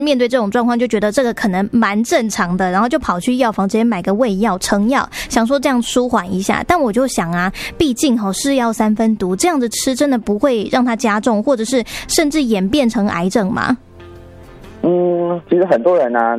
面对这种状况就觉得这个可能蛮正常的，然后就跑去药房直接买个胃药成药，想说这样舒缓一下。但我就想啊，毕竟是药三分毒，这样子吃真的不会让它加重，或者是甚至演变成癌症吗？ 其实很多人呢，